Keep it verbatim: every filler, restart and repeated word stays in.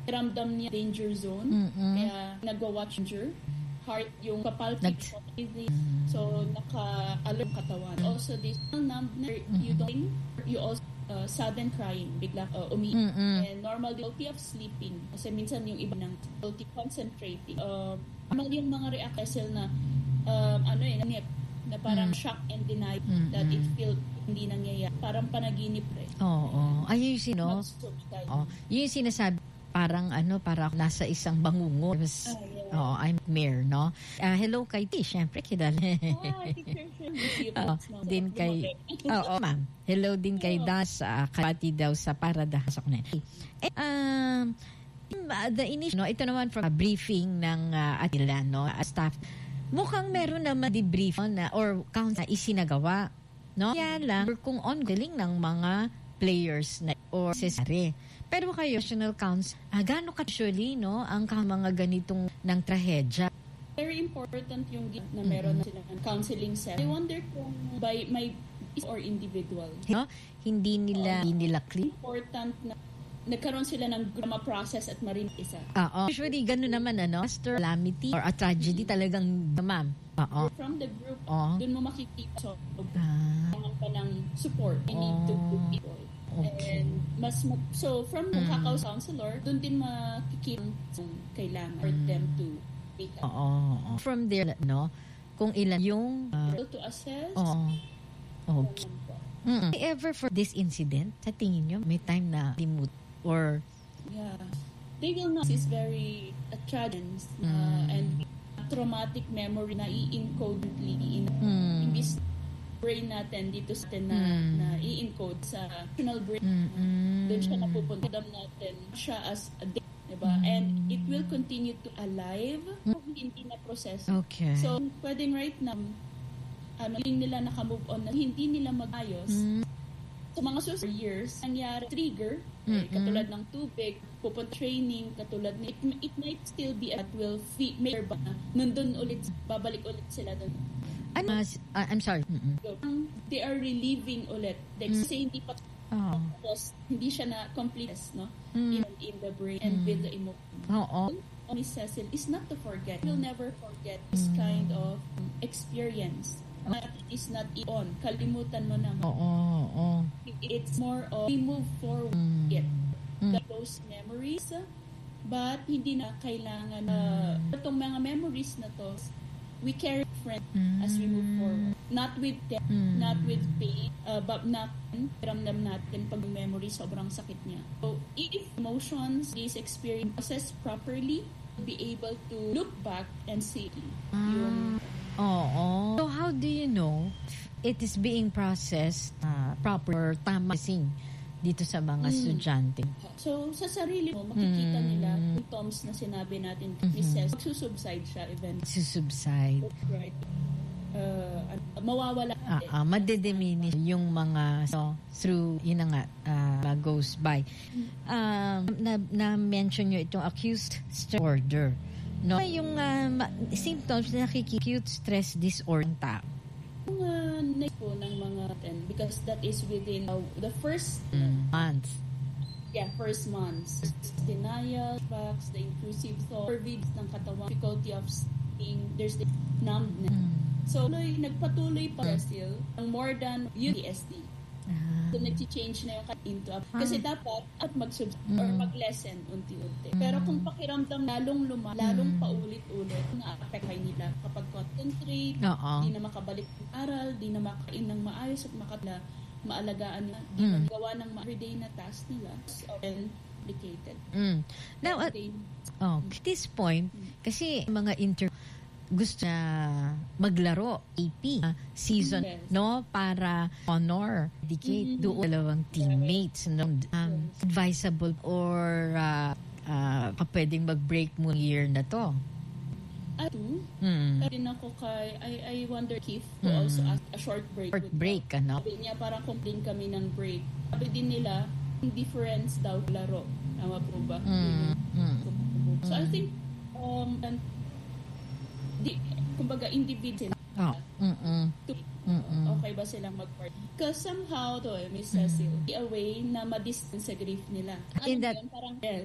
ramdam niya danger zone. Mm-mm. Kaya nagwa-watch danger. Heart, yung kapalpit. Mm. So, naka-alert yung katawan. Also, this numbness, you don't, you also uh, sudden crying, bigla uh, umiiyak. And normal difficulty of sleeping. Kasi minsan yung iba ng difficulty concentrating. Uh, normal yung mga reaction na um, ano eh, na parang mm. shock and denial mm-hmm. that it feel hindi nangyayari. Parang panaginip rin. Oo. Oh, oh. Ay, yung sino? Oh, yung sinasabi parang ano, para nasa isang bangungot. Ah, yeah. Oh, I'm Mayor, no? Uh, hello kay T, syempre kilala. Ah, oh, din kay Oo, oh, ma'am. Hello din kay oh. Das, uh, kay daw sa Paradas ako na. Eh, um, the initial, no, ito naman from a briefing ng uh, atila, no, uh, staff. Mukhang meron naman debrief na or count na isinagawa, no? Kaya lang, kung ongoing ng mga players na or sesare. Pero kayo, National Council, ah, gano'n ka usually, no, ang mga ganitong ng trahedya? Very important yung na meron mm-hmm. na silang counseling set. I wonder kung by my or individual. No? Hindi nila, uh, hindi nila clear. Important na nagkaroon sila ng drama process at marin isa. Oo. Usually, gano'n naman, ano, master calamity or a tragedy talagang, ma'am. Oo. From the group, oh. dun mo makikita so, ah. pa ng support. I need oh. to put people. Okay. And mas so from mm. Kakao counselor, doon din makikita kung kailangan for mm. them to pick up. Oo. From there, no, kung ilan yung uh, to assess. Oo. Okay. Mm-mm. Ever for this incident, sa tingin nyo, may time na limut or yeah, they will not. It's very a tragic uh, mm. and traumatic memory na i-encode in, mm. in this brain natin dito sa atin na, mm. na i-encode sa emotional brain. Mm-mm. Doon siya napupunta. Dam natin siya as a day, diba? Mm. And it will continue to alive kung mm. hindi na process. Okay. So, pwedeng right now, ano, yung nila nakamove on na hindi nila mag-ayos. Mm. Sa mga susunod years, nangyari trigger, eh, katulad ng tubig, pupunta training, katulad na, it, it might still be at will fe- make ba na nandun ulit, babalik ulit sila doon. I'm, uh, I'm sorry. Mm-mm. They are relieving ulit. Like, mm. say, hindi pa oh. tapos, hindi siya na complete, no? Mm. In, in the brain and mm. with the emotion. Oo. Only Cecil is not to forget. We'll never forget this mm. kind of um, experience. Uh, it is not on. Kalimutan mo naman. Oo. Oo. It's more of we move forward mm. it. Mm. Those memories, but hindi na kailangan uh, itong mga memories na to, we carry friend mm. as we move forward. Not with death, mm. not with pain, uh, but not ramdam natin pag memory sobrang sakit niya. So, if emotions, these experiences properly, be able to look back and see ah. yung Oo. So, how do you know it is being processed uh, proper or tama dito sa mga mm. estudyante? So, sa sarili mo, makikita mm. nila yung symptoms na sinabi natin, mm-hmm. Misses, magsusubside siya eventually. Susubside. That's right. Uh, mawawala. Ah, ah, madediminish yung mga so, through, yun na nga, uh, goes by. Um, na, na-mention nyo itong acute stress disorder. No? Yung uh, symptoms na nakikicute stress disorder ng tao. Yung uh, next po ng mga ten, because that is within uh, the first mm. month. Yeah, first months. Denial, facts, the intrusive thought, pervades ng katawan, difficulty of sleeping, there's the numbness. Mm. So, nagpatuloy pa still ng more than U T S D. Ah. So, nag-change na yung into up. Kasi ah. dapat at mag-sub mm. or mag-lessen unti-unti. Mm. Pero kung pakiramdam lalong luma, lalong mm. paulit-ulit, na-affect nila kapag concentrate, di na makabalik ng aral, di na makain ng maayos at makatla, maalagaan na, di mm. na gawa ng everyday na task nila. So, complicated. Mm. Now, at oh, this point, mm. kasi mga inter gusto na maglaro A P uh, season yes. no para honor dedicate mm-hmm. doon dalawang teammates no um, yes. advisable or uh, uh, pwedeng mag-break mo year na to. At two, mm. din ako kay I I wonder if who mm. also ask a short break. Short break ano. Sabi niya parang complain kami ng break. Sabi din nila difference daw laro. Tama po ba? Mm. Mm. So I think um and di, kumbaga individual oh. mm-mm. to, mm-mm. okay ba silang mag-part because somehow to eh, Miss Cecil mm. a way na ma-distance sa grief nila in ano that yun, parang